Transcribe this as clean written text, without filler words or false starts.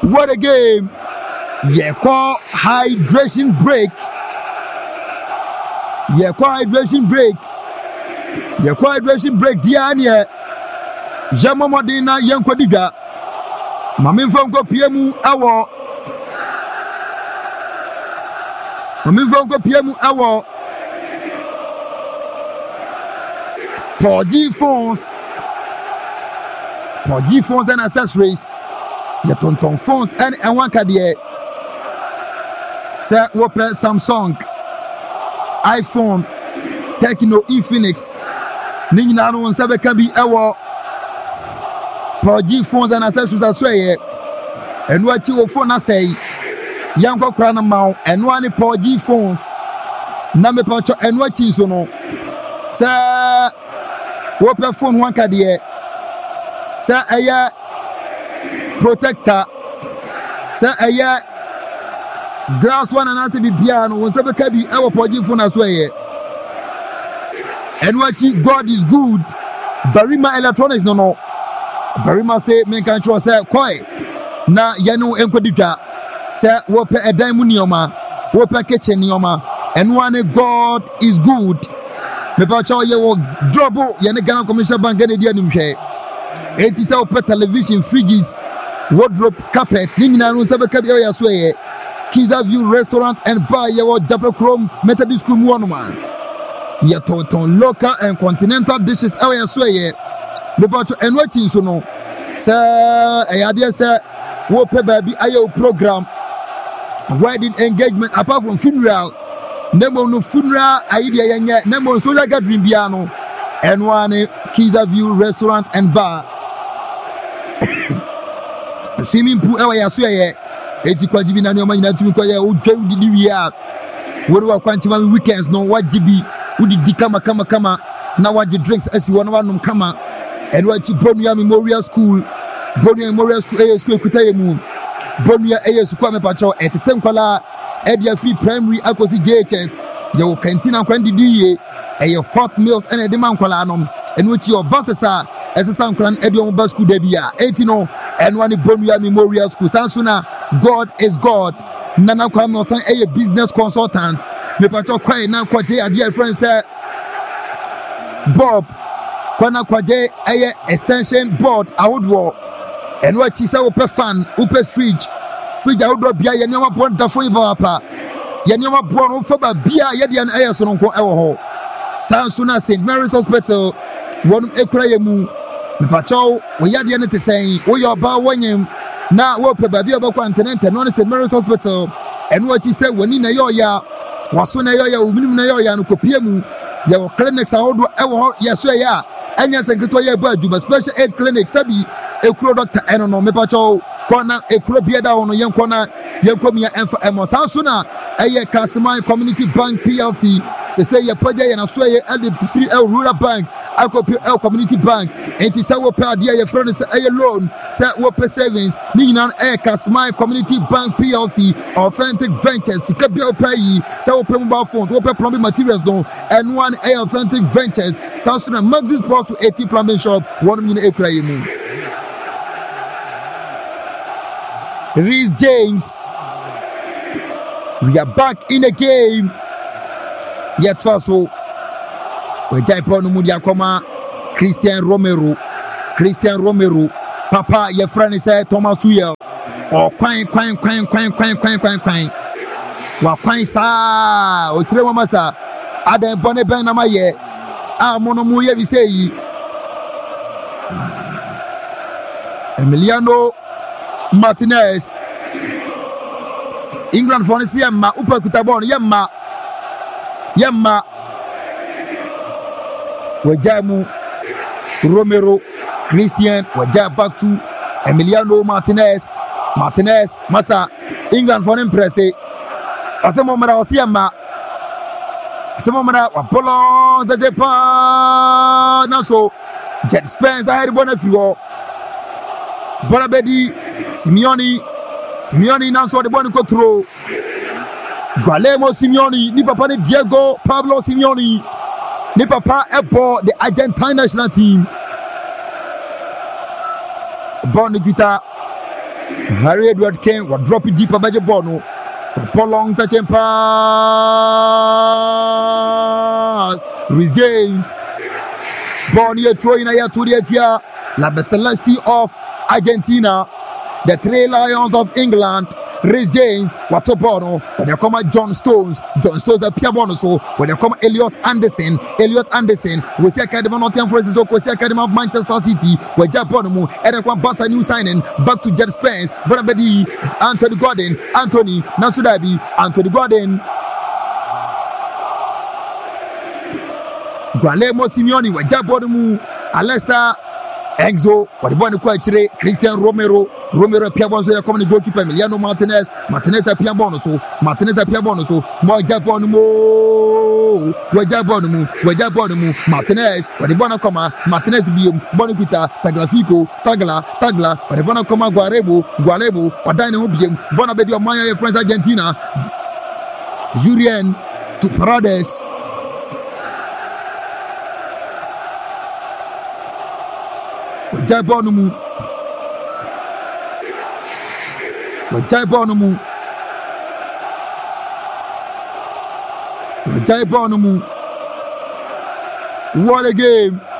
What a game. Yeah, call hydration break. Yeah, call hydration break. Yeah, call hydration break. Diane. Jamo Modena Yankodida. Mamin Fonko Piemu Awo. Mamin Fonko Piemu Awo. For G phones and accessories. Ya tonton phones and one kadie. Say wope Samsung, iPhone, Tecno, Infinix. Ni nyina no nsa be ka bi ewo for G phones and accessories aswaye. Enu achi wo phone asai. Yankwa kura na maw enu ani for G phones. Na me pa cho enu achi so no. Say wope phone one kadie. Say aya protector. Say aya glass one and anti piano when sabe kabi ewo poji phone aswaye. And what God is good. Barima Electronics no. Barima say men can trust say koi. Na yenu enkodika. Say wope edan mu nioma, wope kitchen nioma. And one God is good. Me pa cha ye wo double ye ne Ghana Commercial Bank ne dia nimhwe. Enti say wope television, fridges, wardrobe, carpet, ni nyina no sabe kabi ewo yaswaye. Kiza View Restaurant and Bar Yawo Japan Chrome Methodist School Muanuma. Ya toton local and continental dishes awe yaswaye. Me pa cho enwa chinso no. Sa ayade say wo pe baby ayo program wedding engagement apart from funeral. Nemo no funeral idea yanya nemo social gathering bia no. Enwa ne Kiza View Restaurant and Bar. Swimming pool awe yaswaye. Eti kwa jibi na nyoma nyina tumi kwa ya udwa udidi wia wori wa kwantima weekends no wajibi udidi kama na waji drinks asi wona wanom kama enwa chi Bonua Memorial School ekuta yemu Bonua school amepacho etete nkwala edia free primary akosi JHS ya wo canteen akwan didi ye hot meals ene de mankwala anom enwa chi obasesa esesa nkran edi on ba school da bia eti no enwa ni Bonua Memorial School sansuna God is God. Nana Kwame Osan a business consultant. Me pacho kwai na kwaje ade friend say Bob kwana kwaje a extension board awodwo and what chi say ope fan ope fridge awodwo bia ye nyoma bon da fo iba pa ye nyoma bon wo fa ba bia ye de na so nko ewo ho Sansuna St. Mary's Hospital wonum ekura ye mu me pacho wo ya de ne te sen wo yo ba wonyem na wope baby obakwa antenente no St. Mary's Hospital and what he said woni na yo ya waso na yo ya ominim na yo ya no kopie mu ya wo clinics ahodo ewo yeso ya anya senketo ya ba aduma special aid clinic sabi ekuro doctor eno no mepacho kona ekuro bieda wono yenkona yenkomia emfa emo sansuna eye Kasman Community Bank PLC say ye paja ye na so ye free rural bank akopio community bank enti say wo pa dia ye friend say eye loan say wo pa savings ni nyina Kasman Community Bank PLC Authentic Ventures sika bia pay say wo pa mobile phone wo pa plumbing materials don and one Authentic Ventures sansuna Maxis Sports 80 plumbing shop one nyina ekura ye mu Reese James. We are back in the game. Yet also, we Jaipon Mudia Koma, Christian Romero, Papa, your friend is Thomas Tuyel, or quine. Wa quine sa, or Tremamasa, Adam Bonnebanamaye, Monomuye, we say Emiliano Martinez. England for this yamma upa kutabon yamma wajamu Romero Christian waja back to Emiliano Martinez Masa England for impress asemo mara wasiyamma asemo mara wapolo the Japan na so Jet Spence ahead bona fiwo bona bedi Simeone now saw the one control. Guillermo Simeone, ni papa ni Diego Pablo Simeone, ni papa Epo, the Argentine national team. Bon Nikita, Harry Edward Kane will drop it deeper by the ball. Long such a pass. Rhys James. Born here throwing a year to the year. La Celeste of Argentina. The Three Lions of England. Rhys James, Watobono, when they come at John Stones a Piabono, so when they come Elliot Anderson, we see Academy of Nottingham Forest, we see Academy of Manchester City, where Japonomu, and one Barca new signing, back to Jet Spence, Bonabedi, Anthony Gordon, Anthony, Nasudabi, Anthony Gordon, Gualemo Simeone, where Japonomu, Alesta. Enzo, what the one quite Christian Romero Piabonso, the goalkeeper Emiliano Martinez a Piabono, so more Jabonumo, Martinez, what the Bonacoma, Martinez Bium, Bonipita, Taglafico, Tagla, what the Bonacoma Gualebo, what Dino Bium, Bonabedio Maya, friends Argentina, Julien to Paredes. Wajaibonumu what a game.